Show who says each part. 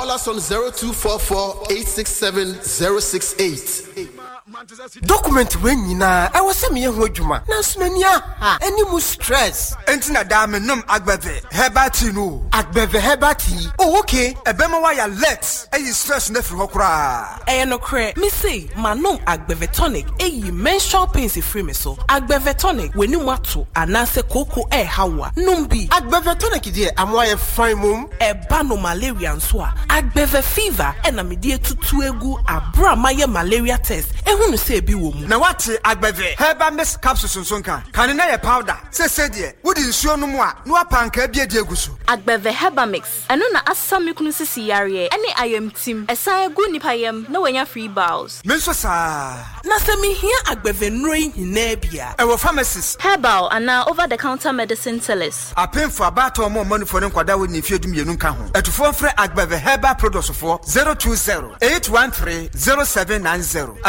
Speaker 1: call us on 0244-867-068.
Speaker 2: Document when nyina I was me ho adwuma na smania ha any stress
Speaker 3: entina da me nom agbeve hebati no
Speaker 2: agbeve hebati
Speaker 3: oh okay ebema wa ya let e stress na firi hokura
Speaker 4: no kre me say manom agbeve tonic menstrual pains free me so agbeve tonic weni wato anase koko hawa numbi
Speaker 2: agbeve tonic die amoye fine mum
Speaker 4: ba no malaria nso a agbeve fever na me die tutu egu abra maye malaria test ehunu say bi wo mu
Speaker 3: na wate agbeve heba miss capsules nso nka kan na ye powder se die wodi nsuo no mu a no apanka bia die gusu
Speaker 5: agbeve heba mix eno na asam kunu sisi yare ene ayam tim esan egu nipa yam na wanya free bowels
Speaker 3: me nso sa
Speaker 4: na se me hia agbeve nroi hina bia
Speaker 3: e wo pharmacies
Speaker 5: herbal ana over the counter medicine sellers
Speaker 3: apemfo abato mo manufo ne nkwada wo ni fie dumie nu nka ho etufo mfre agbeve herbal products for 020 813 0790